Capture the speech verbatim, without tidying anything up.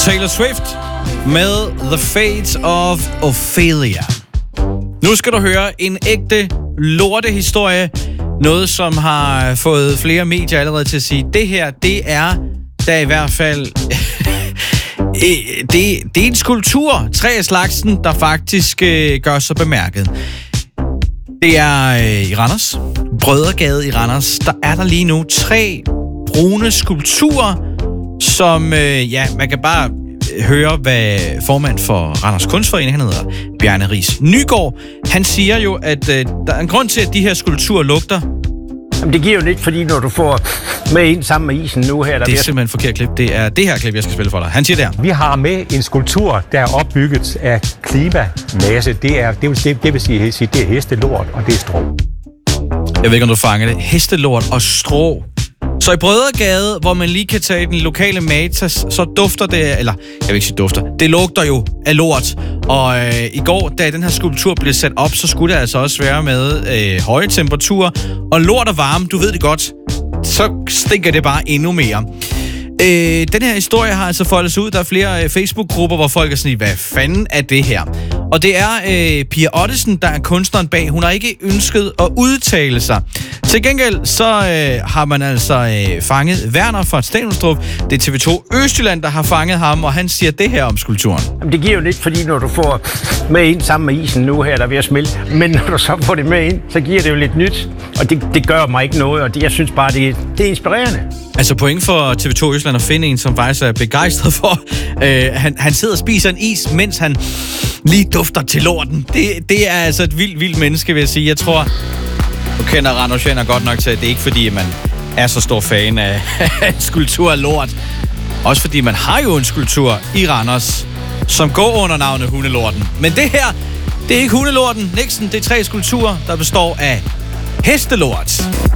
Taylor Swift med The Fate of Ophelia. Nu skal du høre en ægte lortehistorie. Noget, som har fået flere medier allerede til at sige, det her, det er da i hvert fald... det, det er en skulptur, tre af slagsen, der faktisk øh, gør sig bemærket. Det er øh, i Randers, Brødregade i Randers. Der er der lige nu tre brune skulpturer, som, øh, ja, man kan bare høre, hvad formand for Randers Kunstforening, han hedder Bjarne Riis Nygaard, han siger jo, at øh, der er en grund til, at de her skulpturer lugter. Jamen, det giver jo lidt, fordi når du får med ind sammen med isen nu her... Der det er simpelthen et forkert klip. Det er det her klip, jeg skal spille for dig. Han siger der. Vi har med en skulptur, der er opbygget af klimamasse. Det, er, det, vil, det, det vil sige, det er hestelort, og det er strå. Jeg ved ikke, om du fanger det. Hestelort og strå. Så i Brødregade, hvor man lige kan tage den lokale Matas, så dufter det, eller jeg vil ikke sige dufter, det lugter jo af lort. Og øh, i går, da den her skulptur blev sat op, så skulle det altså også være med øh, høje temperaturer. Og lort og varme, du ved det godt, så stinker det bare endnu mere. Øh, den her historie har altså foldet sig ud. Der er flere øh, Facebook-grupper, hvor folk er sådan, hvad fanden er det her? Og det er øh, Pia Ottesen, der er kunstneren bag. Hun har ikke ønsket at udtale sig. Til gengæld så øh, har man altså øh, fanget Werner fra Stenstrup. Det er T V to Østjylland, der har fanget ham, og han siger det her om skulpturen. Jamen, det giver jo lidt, fordi når du får med ind sammen med isen nu her, der er ved at smelte, men når du så får det med ind, så giver det jo lidt nyt. Og det, det gør mig ikke noget, og det, jeg synes bare, det, det er inspirerende. Altså point for T V to Østjylland at finde en, som faktisk er begejstret for. Øh, han, han sidder og spiser en is, mens han lige dufter til lorten. Det, det er altså et vildt, vildt menneske, vil jeg sige. Jeg tror, du kender Randersjænder godt nok til, at det er ikke fordi, man er så stor fan af en skulptur af lort. Også fordi man har jo en skulptur i Randers, som går under navnet Hundelorten. Men det her, det er ikke Hundelorten. Nixon, det er tre skulpturer, der består af hestelort.